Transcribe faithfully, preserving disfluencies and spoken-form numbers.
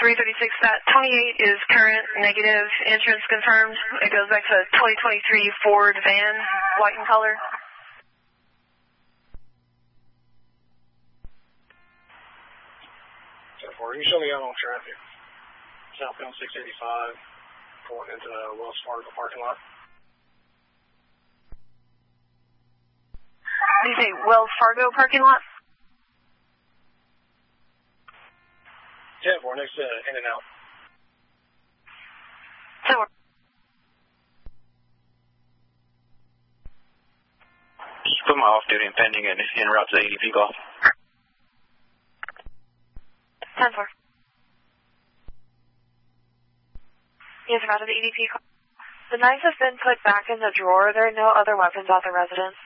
three thirty-six, that twenty-eight is current, negative, insurance confirmed. It goes back to twenty twenty-three Ford van, white in color. ten four, you can show me out on traffic. Southbound six eighty-five, going into the Wells Fargo parking lot. Did you say Wells Fargo parking lot? ten four, next to uh, In and Out. ten four. Just put my off-duty and pending and en route to the A D P call. ten four. Yes, route to the A D P call. The knife has been put back in the drawer. There are no other weapons at the residence.